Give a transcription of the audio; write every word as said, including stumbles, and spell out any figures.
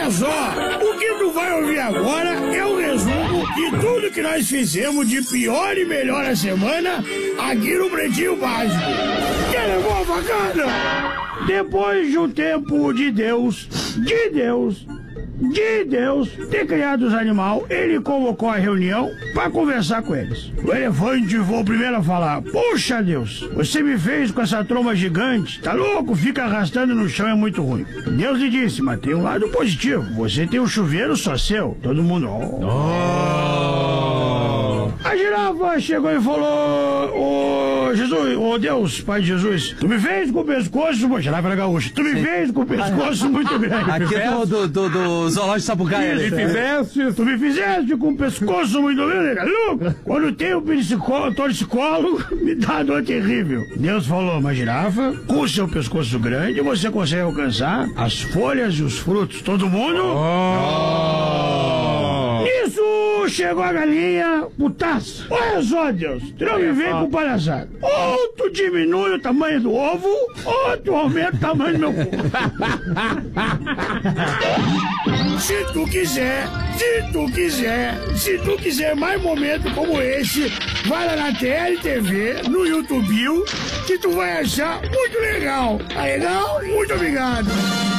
Olha só, o que tu vai ouvir agora é um resumo de tudo que nós fizemos de pior e melhor a semana aqui no Pretinho Básico. Que levou bacana? Depois de um tempo de Deus, de Deus, de Deus ter criado os animais, ele convocou a reunião para conversar com eles. O elefante foi o primeiro a falar: puxa Deus, você me fez com essa tromba gigante, tá louco? Fica arrastando no chão, é muito ruim. Deus lhe disse: mas tem um lado positivo, você tem um chuveiro só seu. Todo mundo... Oh. Oh. A girafa chegou e falou: ô oh, Jesus, ô oh Deus, Pai de Jesus, tu me fez com o pescoço, pô, girafa era gaúcha, tu me fez com o pescoço muito grande. Aqui é do, do, do, do zoológico Sapucaia. Tu me fizeste, tu me fizeste com o pescoço muito grande, louco. Quando tem o torcicolo, me dá uma dor terrível. Deus falou: mas girafa, com o seu pescoço grande, você consegue alcançar as folhas e os frutos. Todo mundo? Oh. Isso chegou a galinha, putaça. Olha só, Deus, tu não me vem com palhaçada. Ou tu diminui o tamanho do ovo, ou tu aumenta o tamanho do meu cu. Se tu quiser, se tu quiser, se tu quiser mais momentos como esse, vai lá na T L T V, no YouTube, que tu vai achar muito legal. Tá legal? Muito obrigado.